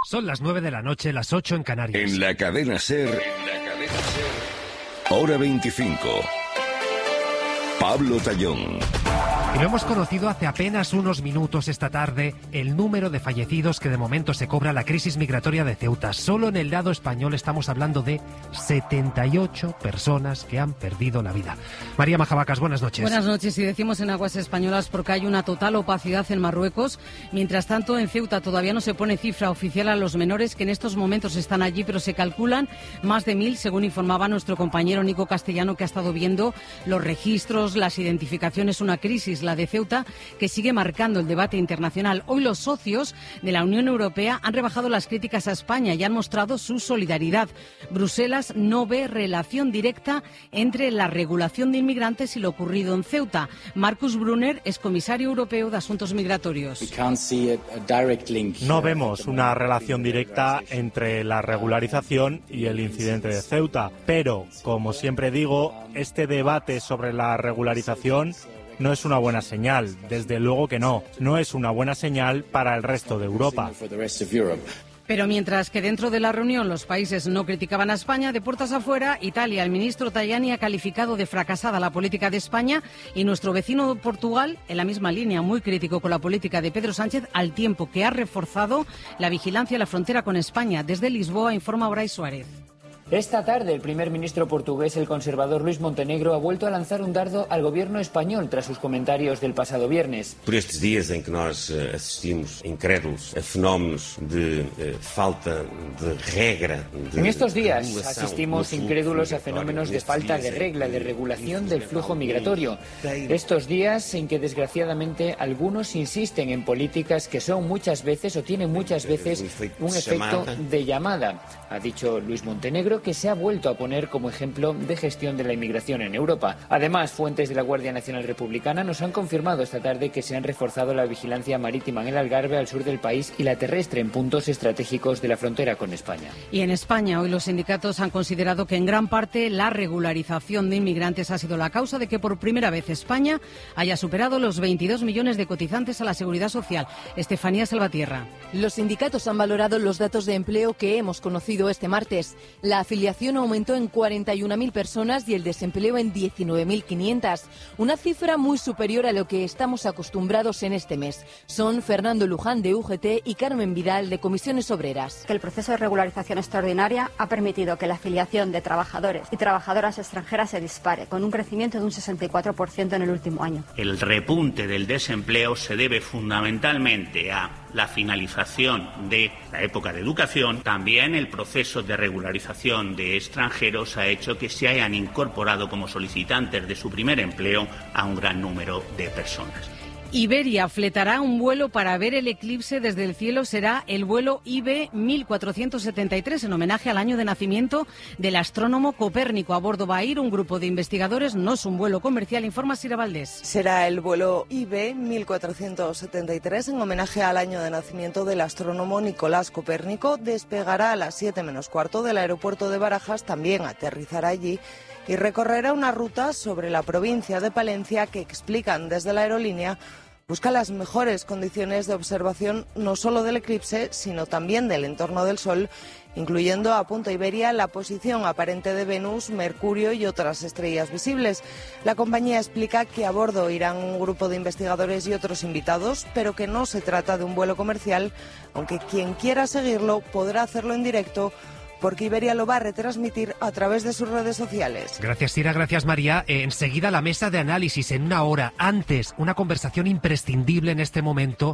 Son las 9 de la noche, las 8 en Canarias. En la cadena SER, Hora 25. Pablo Tallón. Y lo hemos conocido hace apenas unos minutos esta tarde, el número de fallecidos que de momento se cobra la crisis migratoria de Ceuta. Solo en el lado español estamos hablando de 78 personas que han perdido la vida. María Majavacas, buenas noches. Buenas noches. Y decimos en aguas españolas porque hay una total opacidad en Marruecos. Mientras tanto, en Ceuta todavía no se pone cifra oficial a los menores que en estos momentos están allí, pero se calculan más de 1.000, según informaba nuestro compañero Nico Castellano, que ha estado viendo los registros, las identificaciones, una crisis, la de Ceuta, que sigue marcando el debate internacional. Hoy los socios de la Unión Europea han rebajado las críticas a España y han mostrado su solidaridad. Bruselas no ve relación directa entre la regulación de inmigrantes y lo ocurrido en Ceuta. Markus Brunner es comisario europeo de Asuntos Migratorios. No vemos una relación directa entre la regularización y el incidente de Ceuta, pero, como siempre digo, este debate sobre la regularización no es una buena señal, desde luego que no. No es una buena señal para el resto de Europa. Pero mientras que dentro de la reunión los países no criticaban a España, de puertas afuera, Italia, el ministro Tajani ha calificado de fracasada la política de España y nuestro vecino Portugal, en la misma línea, muy crítico con la política de Pedro Sánchez, al tiempo que ha reforzado la vigilancia a la frontera con España. Desde Lisboa informa Brais Suárez. Esta tarde, el primer ministro portugués, el conservador Luís Montenegro, ha vuelto a lanzar un dardo al gobierno español tras sus comentarios del pasado viernes. Por estes días en que nós asistimos incrédulos a fenómenos de falta de regra. En estos días asistimos incrédulos a fenómenos de falta de regla, de regulación del flujo migratorio. Estos días en que desgraciadamente algunos insisten en políticas que son muchas veces o tienen muchas veces un efecto de llamada, ha dicho Luís Montenegro, que se ha vuelto a poner como ejemplo de gestión de la inmigración en Europa. Además, fuentes de la Guardia Nacional Republicana nos han confirmado esta tarde que se han reforzado la vigilancia marítima en el Algarve, al sur del país, y la terrestre en puntos estratégicos de la frontera con España. Y en España, hoy los sindicatos han considerado que en gran parte la regularización de inmigrantes ha sido la causa de que por primera vez España haya superado los 22 millones de cotizantes a la Seguridad Social. Estefanía Salvatierra. Los sindicatos han valorado los datos de empleo que hemos conocido este martes. La afiliación aumentó en 41.000 personas y el desempleo en 19.500, una cifra muy superior a lo que estamos acostumbrados en este mes. Son Fernando Luján de UGT y Carmen Vidal de Comisiones Obreras. Que el proceso de regularización extraordinaria ha permitido que la afiliación de trabajadores y trabajadoras extranjeras se dispare, con un crecimiento de un 64% en el último año. El repunte del desempleo se debe fundamentalmente a la finalización de la época de educación. También el proceso de regularización de extranjeros ha hecho que se hayan incorporado como solicitantes de su primer empleo a un gran número de personas. Iberia fletará un vuelo para ver el eclipse desde el cielo. Será el vuelo IB 1473 en homenaje al año de nacimiento del astrónomo Copérnico. A bordo va a ir un grupo de investigadores. No es un vuelo comercial, informa Sira Valdés. Será el vuelo IB 1473 en homenaje al año de nacimiento del astrónomo Nicolás Copérnico. Despegará a las 7 menos cuarto del aeropuerto de Barajas, también aterrizará allí y recorrerá una ruta sobre la provincia de Palencia que, explican desde la aerolínea, busca las mejores condiciones de observación no solo del eclipse, sino también del entorno del Sol, incluyendo, apunta Iberia, la posición aparente de Venus, Mercurio y otras estrellas visibles. La compañía explica que a bordo irán un grupo de investigadores y otros invitados, pero que no se trata de un vuelo comercial, aunque quien quiera seguirlo podrá hacerlo en directo, porque Iberia lo va a retransmitir a través de sus redes sociales. Gracias, Sira, gracias, María. Enseguida la mesa de análisis en una hora. Antes, una conversación imprescindible en este momento